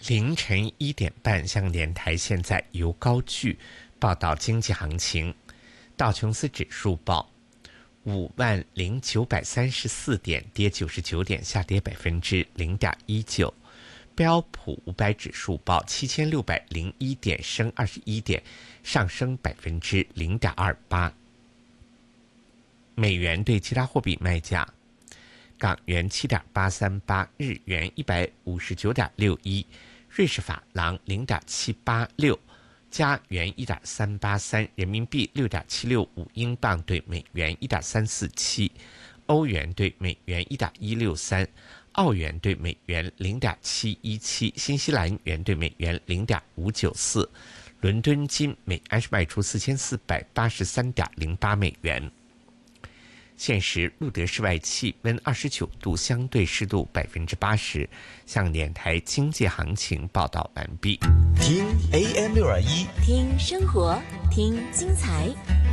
凌晨1点半，香港电台现在由高句报道经济行情。道琼斯指数报50934点，跌99点，下跌0.19%。标普500指数报7601点，升21点，上升0.28%。美元对其他货币卖价：港元7.838，日元159.61，瑞士法郎0.786，加元1.383，人民币6.765，英镑对美元1.347，欧元对美元1.163，澳元对美元0.717，新西兰元对美元0.594。伦敦金每安士卖出4483.08美元。现时录得室外气温29度，相对湿度80%。香港电台经济行情报道完毕。 听 AM621， 听生活，听精彩。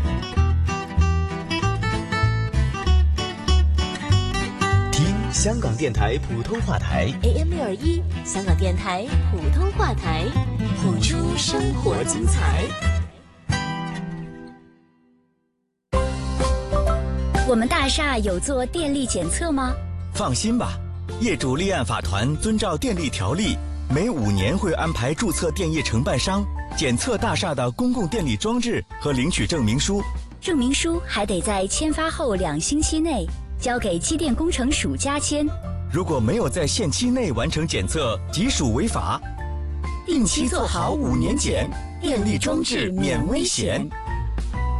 听香港电台普通话台 AM621，香港电台普通话台，谱出生活精彩。 我们大厦有做电力检测吗？ 放心吧，业主立案法团遵照电力条例，每5年会安排注册电业承办商检测大厦的公共电力装置和领取证明书。 证明书还得在签发后2星期内交给机电工程署加签。 如果没有在限期内完成检测，即属违法。定期做好5年检，电力装置免危险。